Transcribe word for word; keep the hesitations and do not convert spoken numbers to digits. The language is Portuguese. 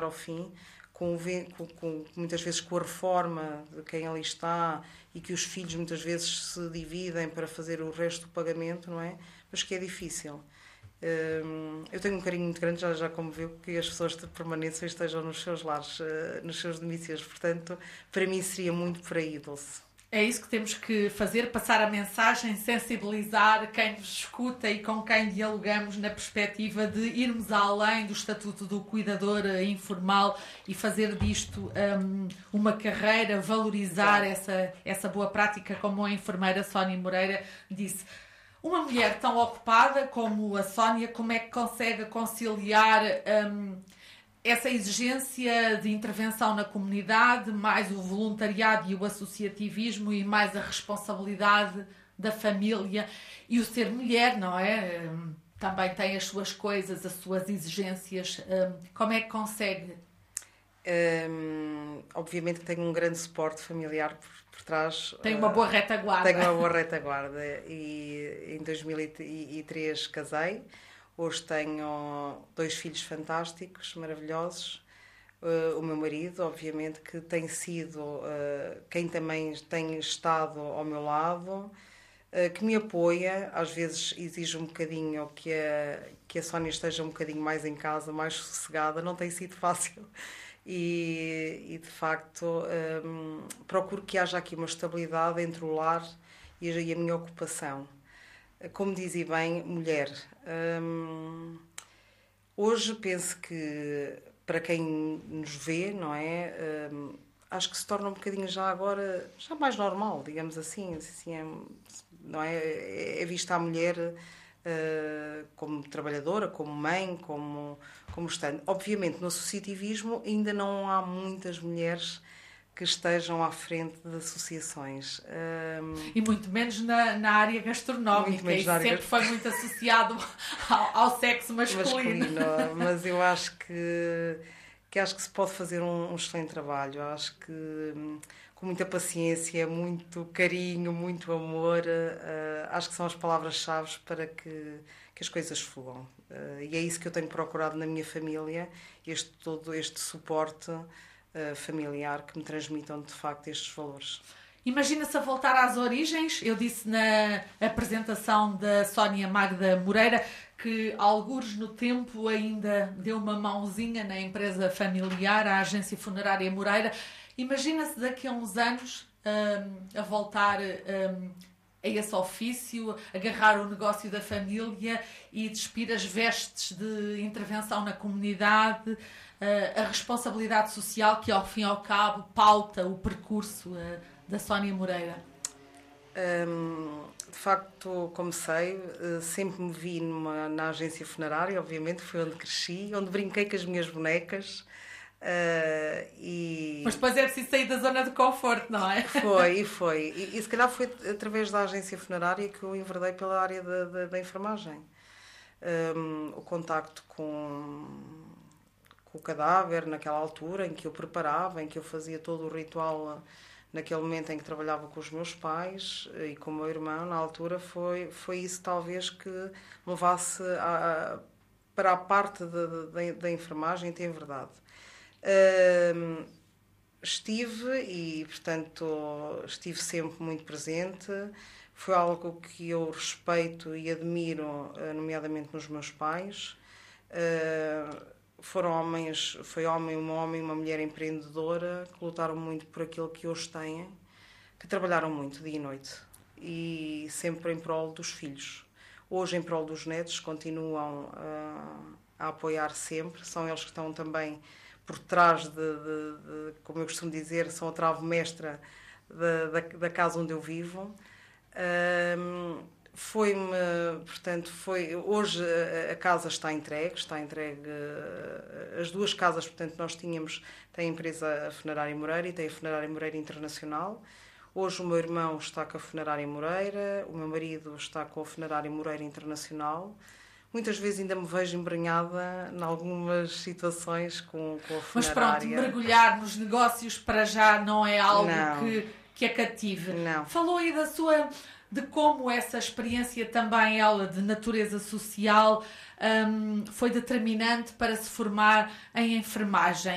ao fim, com, com, com, muitas vezes com a reforma de quem ali está e que os filhos muitas vezes se dividem para fazer o resto do pagamento, não é? Mas que é difícil. Eu tenho um carinho muito grande, já, já como viu, que as pessoas de permanência estejam nos seus lares, nos seus domicílios. Portanto, para mim seria muito por aí, Dulce. É isso que temos que fazer, passar a mensagem, sensibilizar quem nos escuta e com quem dialogamos na perspectiva de irmos além do estatuto do cuidador informal e fazer disto um, uma carreira, valorizar essa, essa boa prática, como a enfermeira Sónia Moreira disse. Uma mulher tão ocupada como a Sónia, como é que consegue conciliar um, essa exigência de intervenção na comunidade, mais o voluntariado e o associativismo e mais a responsabilidade da família e o ser mulher, não é? Um, também tem as suas coisas, as suas exigências. Um, como é que consegue? Um, obviamente que tenho um grande suporte familiar por, por trás. Tem uma boa retaguarda. Tenho uma boa retaguarda. E em dois mil e três casei. Hoje tenho dois filhos fantásticos, maravilhosos. Uh, o meu marido, obviamente, que tem sido uh, quem também tem estado ao meu lado, uh, que me apoia. Às vezes exige um bocadinho que a, que a Sónia esteja um bocadinho mais em casa, mais sossegada. Não tem sido fácil. E, e de facto, um, procuro que haja aqui uma estabilidade entre o lar e a, e a minha ocupação. Como dizia bem, mulher. Um, hoje penso que, para quem nos vê, não é? Um, acho que se torna um bocadinho já agora, já mais normal, digamos assim. assim é, não é? É vista a mulher uh, como trabalhadora, como mãe, como, como estando. Obviamente, no associativismo ainda não há muitas mulheres que estejam à frente de associações. Um, e muito menos na, na área gastronómica, isso sempre área... foi muito associado ao, ao sexo masculino. masculino. Mas eu acho que, que acho que se pode fazer um, um excelente trabalho. Eu acho que com muita paciência, muito carinho, muito amor, uh, acho que são as palavras-chave para que, que as coisas fluam. Uh, e é isso que eu tenho procurado na minha família, este, todo este suporte familiar que me transmitam de facto estes valores. Imagina-se a voltar às origens. Eu disse na apresentação da Sónia Magda Moreira que algures no tempo ainda deu uma mãozinha na empresa familiar, a agência funerária Moreira. Imagina-se daqui a uns anos um, a voltar um, a esse ofício, agarrar o negócio da família e despir as vestes de intervenção na comunidade, a responsabilidade social que, ao fim e ao cabo, pauta o percurso uh, da Sónia Moreira? Um, de facto, comecei, uh, sempre me vi numa, na agência funerária, obviamente, foi onde cresci, onde brinquei com as minhas bonecas. Uh, e... Mas depois é preciso sair da zona de conforto, não é? Foi, foi. E, e se calhar foi através da agência funerária que eu enverdei pela área da, da, da enfermagem. Um, o contacto com... o cadáver naquela altura em que eu preparava, em que eu fazia todo o ritual naquele momento em que trabalhava com os meus pais e com o meu irmão, na altura foi, foi isso talvez que me levasse a, a, para a parte da, da, da enfermagem, tem verdade. Uh, estive e, portanto, estive sempre muito presente, foi algo que eu respeito e admiro, nomeadamente nos meus pais. Uh, Foram homens, foi homem, um homem e uma mulher empreendedora que lutaram muito por aquilo que hoje têm, que trabalharam muito dia e noite e sempre em prol dos filhos. Hoje em prol dos netos, continuam a, a apoiar sempre, são eles que estão também por trás de, de, de como eu costumo dizer, são a trave mestra da, da, da casa onde eu vivo. Um, Foi-me, portanto, foi, hoje a casa está entregue, está entregue, as duas casas, portanto, nós tínhamos, tem a empresa Funerária Moreira e tem a Funerária Moreira Internacional. Hoje o meu irmão está com a Funerária Moreira, o meu marido está com a Funerária Moreira Internacional. Muitas vezes ainda me vejo embrenhada em algumas situações com, com a funerária. Mas pronto, mergulhar nos negócios para já não é algo que, que a cative. Não. Falou aí da sua... de como essa experiência também, ela, de natureza social, um, foi determinante para se formar em enfermagem.